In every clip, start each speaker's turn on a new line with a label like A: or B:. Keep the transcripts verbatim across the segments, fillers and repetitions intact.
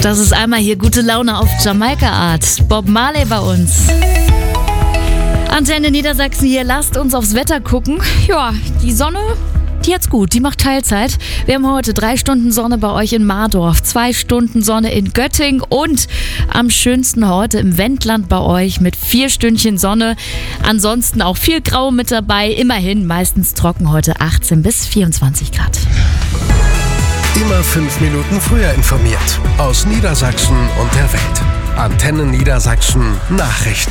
A: Das ist einmal hier gute Laune auf Jamaika-Art. Bob Marley bei uns. Antenne Niedersachsen hier, lasst uns aufs Wetter gucken. Ja, die Sonne, die hat's gut, die macht Teilzeit. Wir haben heute drei Stunden Sonne bei euch in Mardorf, zwei Stunden Sonne in Göttingen und am schönsten heute im Wendland bei euch mit vier Stündchen Sonne. Ansonsten auch viel Grau mit dabei, immerhin meistens trocken heute achtzehn bis vierundzwanzig Grad.
B: Immer fünf Minuten früher informiert. Aus Niedersachsen und der Welt. Antenne Niedersachsen Nachrichten.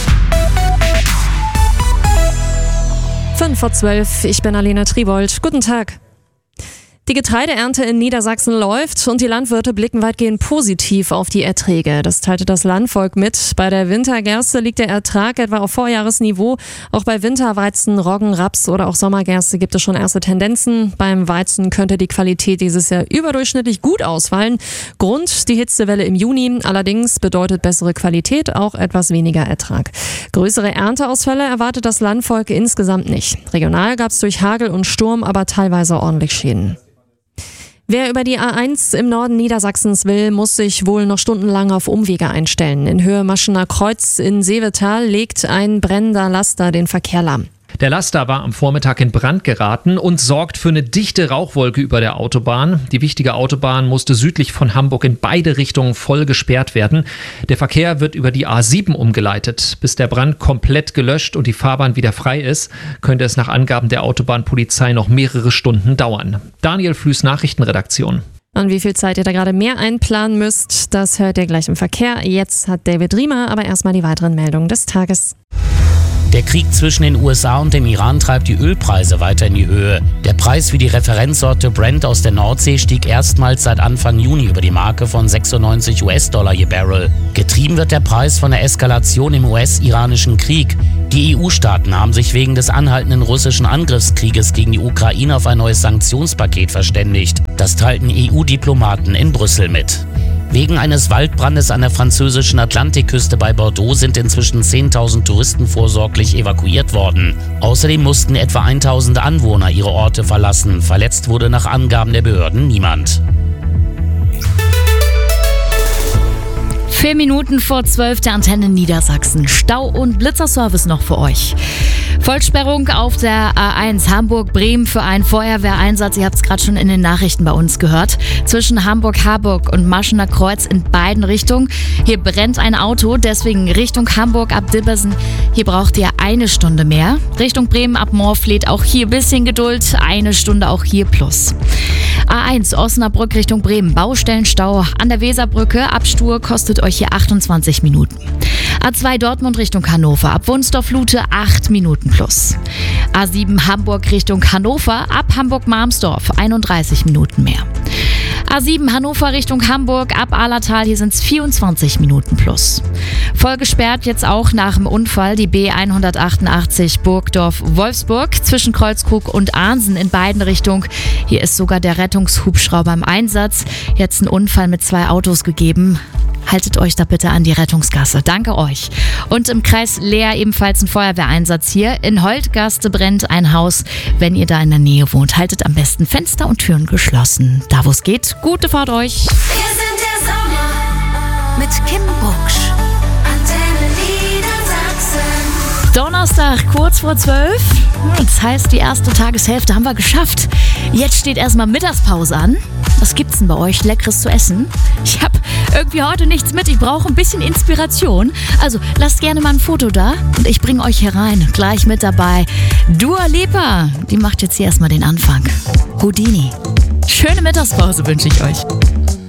C: fünf vor zwölf, ich bin Alena Tribold. Guten Tag. Die Getreideernte in Niedersachsen läuft und die Landwirte blicken weitgehend positiv auf die Erträge. Das teilte das Landvolk mit. Bei der Wintergerste liegt der Ertrag etwa auf Vorjahresniveau. Auch bei Winterweizen, Roggen, Raps oder auch Sommergerste gibt es schon erste Tendenzen. Beim Weizen könnte die Qualität dieses Jahr überdurchschnittlich gut ausfallen. Grund die Hitzewelle im Juni. Allerdings bedeutet bessere Qualität auch etwas weniger Ertrag. Größere Ernteausfälle erwartet das Landvolk insgesamt nicht. Regional gab es durch Hagel und Sturm aber teilweise ordentlich Schäden. Wer über die A eins im Norden Niedersachsens will, muss sich wohl noch stundenlang auf Umwege einstellen. In Höhe Maschener Kreuz in Seevetal legt ein brennender Laster den Verkehr lahm.
D: Der Laster war am Vormittag in Brand geraten und sorgt für eine dichte Rauchwolke über der Autobahn. Die wichtige Autobahn musste südlich von Hamburg in beide Richtungen voll gesperrt werden. Der Verkehr wird über die A sieben umgeleitet. Bis der Brand komplett gelöscht und die Fahrbahn wieder frei ist, könnte es nach Angaben der Autobahnpolizei noch mehrere Stunden dauern. Daniel Flüß, Nachrichtenredaktion.
C: Und wie viel Zeit ihr da gerade mehr einplanen müsst, das hört ihr gleich im Verkehr. Jetzt hat David Riemer aber erstmal die weiteren Meldungen des Tages.
E: Der Krieg zwischen den U S A und dem Iran treibt die Ölpreise weiter in die Höhe. Der Preis für die Referenzsorte Brent aus der Nordsee stieg erstmals seit Anfang Juni über die Marke von sechsundneunzig US-Dollar je Barrel. Getrieben wird der Preis von der Eskalation im U S-iranischen Krieg. Die E U-Staaten haben sich wegen des anhaltenden russischen Angriffskrieges gegen die Ukraine auf ein neues Sanktionspaket verständigt. Das teilten E U-Diplomaten in Brüssel mit. Wegen eines Waldbrandes an der französischen Atlantikküste bei Bordeaux sind inzwischen zehntausend Touristen vorsorglich evakuiert worden. Außerdem mussten etwa tausend Anwohner ihre Orte verlassen. Verletzt wurde nach Angaben der Behörden niemand.
A: Vier Minuten vor zwölf der Antenne Niedersachsen. Stau- und Blitzerservice noch für euch. Vollsperrung auf der A eins Hamburg-Bremen für einen Feuerwehreinsatz. Ihr habt es gerade schon in den Nachrichten bei uns gehört. Zwischen Hamburg-Harburg und Maschener Kreuz in beiden Richtungen. Hier brennt ein Auto, deswegen Richtung Hamburg ab Dibbersen. Hier braucht ihr eine Stunde mehr. Richtung Bremen ab Moorfleet auch hier ein bisschen Geduld. Eine Stunde auch hier plus. A eins Osnabrück Richtung Bremen. Baustellenstau an der Weserbrücke. Ab Stur kostet euch hier achtundzwanzig Minuten. A zwei Dortmund Richtung Hannover. Ab Wunsdorf-Lute acht Minuten plus. A sieben Hamburg Richtung Hannover. Ab Hamburg-Marmsdorf einunddreißig Minuten mehr. A sieben Hannover Richtung Hamburg. Ab Ahlertal, hier sind es vierundzwanzig Minuten plus. Voll gesperrt jetzt auch nach dem Unfall die B hundertachtundachtzig Burgdorf-Wolfsburg zwischen Kreuzkrug und Ahnsen in beiden Richtungen. Hier ist sogar der Rettungshubschrauber im Einsatz. Jetzt ein Unfall mit zwei Autos gegeben. Haltet euch da bitte an die Rettungsgasse. Danke euch. Und im Kreis Leer ebenfalls ein Feuerwehreinsatz hier. In Holtgaste brennt ein Haus. Wenn ihr da in der Nähe wohnt, haltet am besten Fenster und Türen geschlossen. Da wo es geht, gute Fahrt euch.
F: Wir sind der Sommer mit Kim Bucksch. Antenne Niedersachsen.
A: Donnerstag, kurz vor zwölf. Das heißt, die erste Tageshälfte haben wir geschafft. Jetzt steht erstmal Mittagspause an. Was gibt's denn bei euch Leckeres zu essen? Ich habe irgendwie heute nichts mit. Ich brauche ein bisschen Inspiration. Also lasst gerne mal ein Foto da und ich bringe euch hier rein. Gleich mit dabei Dua Lipa. Die macht jetzt hier erstmal den Anfang. Houdini. Schöne Mittagspause wünsche ich euch.